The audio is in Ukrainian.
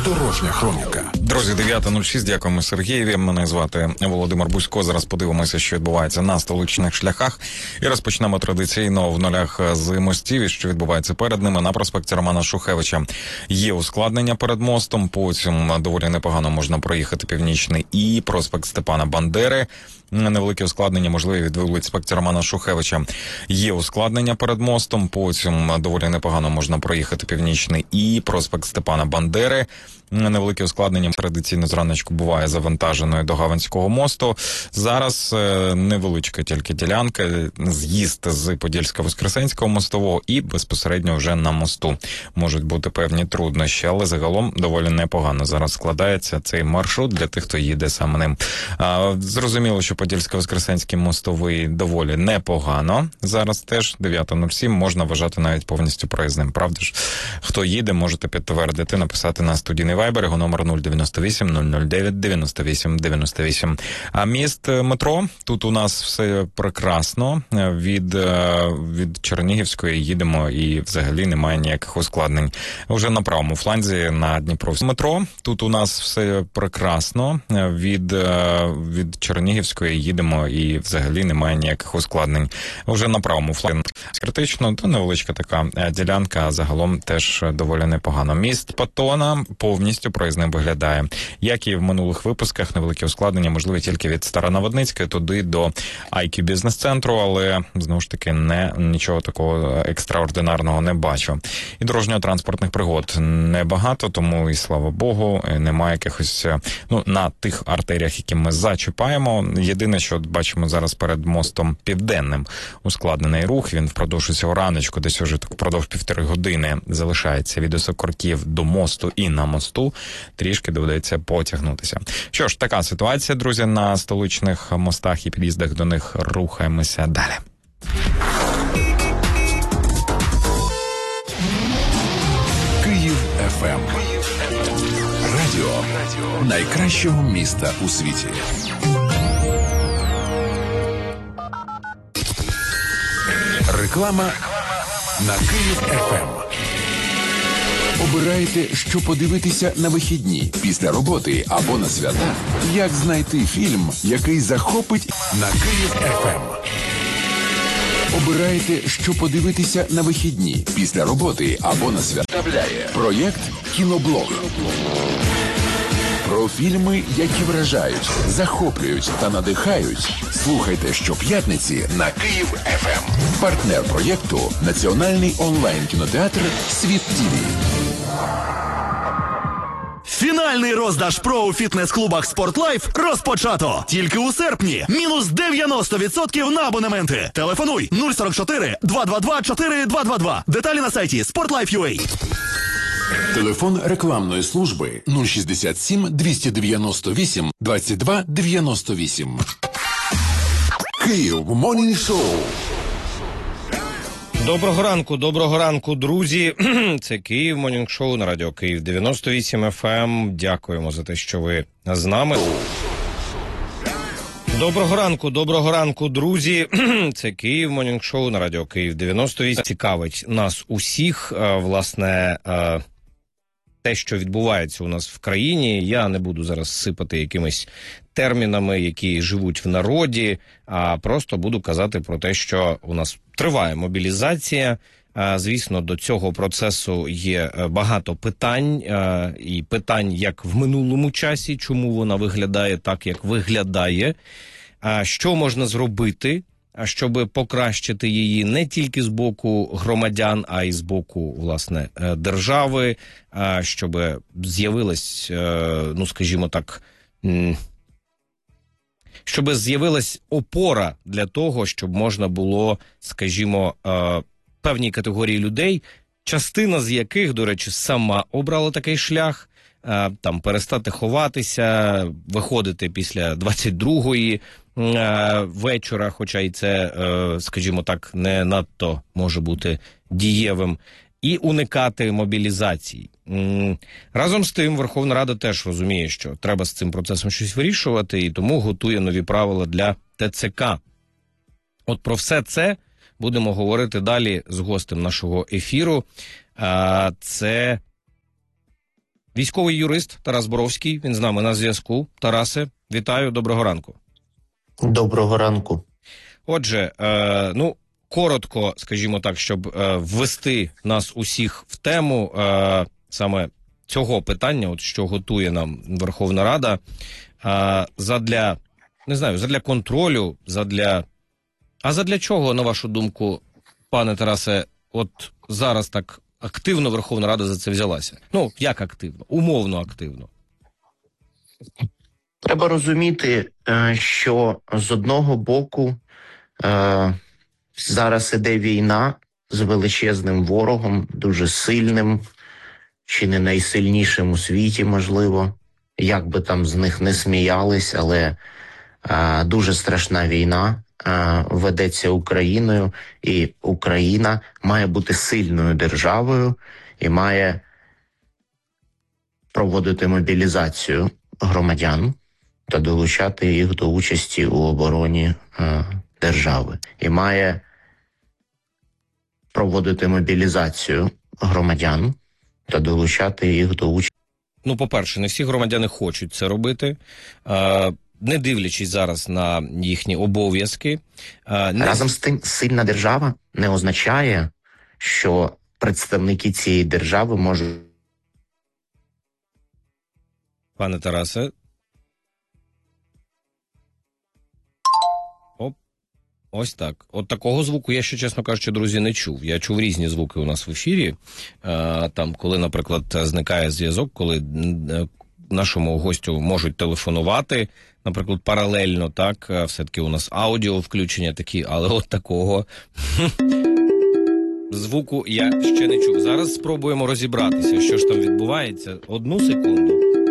Дорожня хроніка. Друзі, 9:06, дякуємо Сергієві. Мене звати Володимир Бузько. Зараз подивимося, що відбувається на столичних шляхах. І розпочнемо традиційно в нулях з мостів, і що відбувається перед ними. На проспекті Романа Шухевича є ускладнення перед мостом, потім доволі непогано можна проїхати Північний і проспект Степана Бандери. Невелике ускладнення можливі від вулиці проспекту Романа Шухевича. Є ускладнення перед мостом, потім доволі непогано можна проїхати Північний і проспект Степана Бандери. Невелике ускладнення традиційно зраночку буває завантаженою до Гаванського мосту. Зараз невеличка тільки ділянка, з'їзд з Подільсько-Воскресенського мостового і безпосередньо вже на мосту можуть бути певні труднощі, але загалом доволі непогано зараз складається цей маршрут для тих, хто їде саме ним. Зрозуміло, що Подільсько-Воскресенський мостовий доволі непогано. Зараз теж 9:07 можна вважати навіть повністю проїзним. Правда ж? Хто їде, можете підтвердити, написати на студійний Вайбер, його номер 098 009 98 98. А міст метро, тут у нас все прекрасно. Від Чернігівської їдемо і взагалі немає ніяких ускладнень. Вже на правому фланзі на Дніпровському метро, тут у нас все прекрасно. Від Чернігівської їдемо і взагалі немає ніяких ускладнень. Вже на правому фланзі критично, то невеличка така ділянка, а загалом теж доволі непогано. Міст Патона повністю проїзним виглядає. Як і в минулих випусках, невеликі ускладнення можливі тільки від Старонаводницької туди до IQ бізнес-центру, але, знову ж таки, нічого такого екстраординарного не бачу. І дорожньо-транспортних пригод небагато, тому, і слава Богу, немає якихось, на тих артеріях, які ми зачіпаємо. Єдине, що бачимо зараз перед мостом Південним ускладнений рух, він впродовж цього раночку, десь уже впродовж 1,5 години залишається від Осокорків до мосту і на мосту, трішки доведеться потягнутися. Що ж, така ситуація, друзі, на столичних мостах і під'їздах до них. Рухаємося далі. Київ ФМ. Радіо найкращого міста у світі. Реклама на Київ ФМ. Обираєте, що подивитися на вихідні, після роботи або на свята? Як знайти фільм, який захопить на Київ ФМ? Обираєте, що подивитися на вихідні, після роботи або на свята? Проєкт «Кіноблог». Про фільми, які вражають, захоплюють та надихають. Слухайте щоп'ятниці на Київ ФМ. Партнер проєкту – Національний онлайн-кінотеатр «Світ ТВ». Фінальний роздаж ПРО у фітнес-клубах «Спортлайф» розпочато. Тільки у серпні. Мінус 90% на абонементи. Телефонуй 044 222 4222. Деталі на сайті sportlife.ua. Телефон рекламної служби 067 298 22 98. Київ Morning Show. Доброго ранку, друзі. Це Київ Morning Show на радіо Київ 98 FM. Дякуємо за те, що ви з нами. Доброго ранку, друзі. Це Київ Morning Show на радіо Київ 98. Цікавить нас усіх, власне, те, що відбувається у нас в країні. Я не буду зараз сипати якимись термінами, які живуть в народі, а просто буду казати про те, що у нас триває мобілізація. Звісно, до цього процесу є багато питань, і питань як в минулому часі, чому вона виглядає так, як виглядає, що можна зробити, щоб покращити її не тільки з боку громадян, а й з боку, власне, держави, щоб з'явилась, скажімо так, щоб з'явилась опора для того, щоб можна було, скажімо, певній категорії людей, частина з яких, до речі, сама обрала такий шлях, там перестати ховатися, виходити після 22-ї вечора, хоча і це, скажімо так, не надто може бути дієвим, і уникати мобілізації. Разом з тим, Верховна Рада теж розуміє, що треба з цим процесом щось вирішувати, і тому готує нові правила для ТЦК. От про все це будемо говорити далі з гостем нашого ефіру. Це Військовий юрист Тарас Боровський, він з нами на зв'язку. Тарасе, вітаю, доброго ранку. Доброго ранку. Отже, коротко, скажімо так, щоб ввести нас усіх в тему саме цього питання, от що готує нам Верховна Рада, задля контролю, А задля чого, на вашу думку, пане Тарасе, от зараз так активно Верховна Рада за це взялася? Ну, як активно? Умовно активно. Треба розуміти, що з одного боку зараз іде війна з величезним ворогом, дуже сильним, чи не найсильнішим у світі, можливо. Як би там з них не сміялись, але дуже страшна війна ведеться Україною, і Україна має бути сильною державою і має проводити мобілізацію громадян та долучати їх до участі у обороні держави. І має проводити мобілізацію громадян та долучати їх до участі. Ну, по-перше, не всі громадяни хочуть це робити, не дивлячись зараз на їхні обов'язки. Разом з тим, сильна держава не означає, що представники цієї держави можуть... Пане Тарасе. Ось так. От такого звуку я ще, чесно кажучи, друзі, не чув. Я чув різні звуки у нас в ефірі. Там, коли, наприклад, зникає зв'язок, коли нашому гостю можуть телефонувати, наприклад, паралельно, так, все-таки у нас аудіо включення такі, але от такого звуку я ще не чув. Зараз спробуємо розібратися, що ж там відбувається. Одну секунду.